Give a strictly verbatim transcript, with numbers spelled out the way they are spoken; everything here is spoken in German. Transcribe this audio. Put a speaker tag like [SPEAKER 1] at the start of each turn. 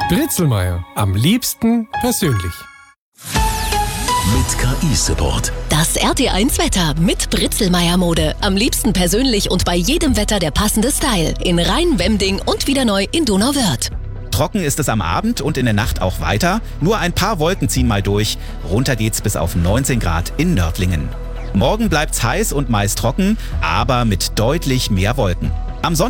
[SPEAKER 1] Britzelmeier. Am liebsten persönlich.
[SPEAKER 2] Mit K I-Support.
[SPEAKER 3] Das R T eins Wetter mit Britzelmeier Mode. Am liebsten persönlich und bei jedem Wetter der passende Style. In Rhein, Wemding und wieder neu in Donauwörth.
[SPEAKER 4] Trocken ist es am Abend und in der Nacht auch weiter. Nur ein paar Wolken ziehen mal durch. Runter geht's bis auf neunzehn Grad in Nördlingen. Morgen bleibt's heiß und meist trocken, aber mit deutlich mehr Wolken. Am Sonntag